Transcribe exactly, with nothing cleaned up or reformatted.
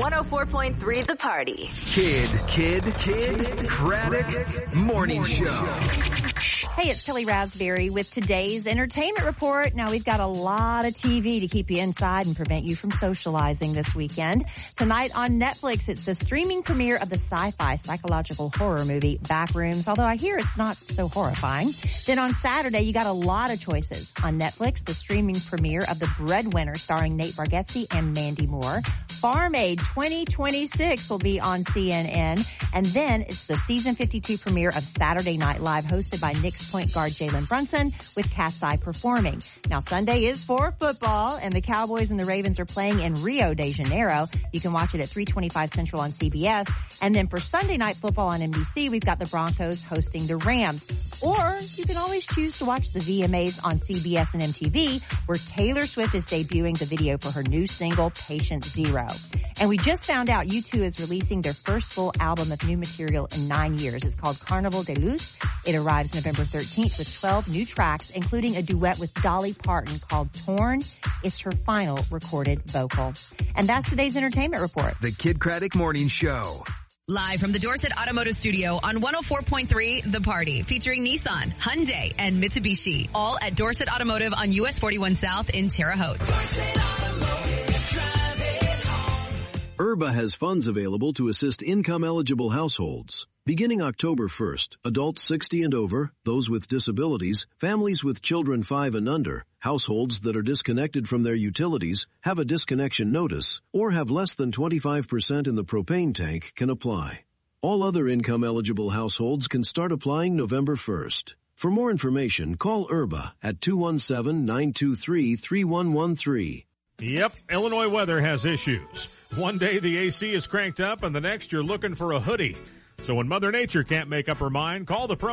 one oh four point three The Party. Kid, Kid, Kid, Craddock Morning Show. Hey, it's Kelly Raspberry with today's entertainment report. Now, we've got a lot of T V to keep you inside and prevent you from socializing this weekend. Tonight on Netflix, it's the streaming premiere of the sci-fi psychological horror movie Backrooms, although I hear it's not so horrifying. Then on Saturday, you got a lot of choices. On Netflix, the streaming premiere of The Breadwinner starring Nate Bargatze and Mandy Moore. Farm Aid twenty twenty-six will be on C N N. And then it's the season fifty-two premiere of Saturday Night Live hosted by Knicks point guard Jalen Brunson with Kasai performing. Now Sunday is for football and the Cowboys and the Ravens are playing in Rio de Janeiro. You can watch it at three twenty-five Central on C B S. And then for Sunday Night Football on N B C, we've got the Broncos hosting the Rams. Or you can always choose to watch the V M As on C B S and M T V where Taylor Swift is debuting the video for her new single Patient Zero. And we just found out U two is releasing their first full album of new material in nine years. It's called Carnival de Luz. It arrives November thirteenth with twelve new tracks, including a duet with Dolly Parton called Torn. It's her final recorded vocal. And that's today's entertainment report. The Kid Craddock Morning Show. Live from the Dorset Automotive Studio on one oh four point three The Party, featuring Nissan, Hyundai, and Mitsubishi. All at Dorset Automotive on U S forty-one South in Terre Haute. IRBA has funds available to assist income-eligible households. Beginning October first, adults sixty and over, those with disabilities, families with children five and under, households that are disconnected from their utilities, have a disconnection notice, or have less than twenty-five percent in the propane tank can apply. All other income-eligible households can start applying November first. For more information, call IRBA at two one seven, nine two three, three one one three. Yep, Illinois weather has issues. One day the A C is cranked up and the next you're looking for a hoodie. So when Mother Nature can't make up her mind, call the pro.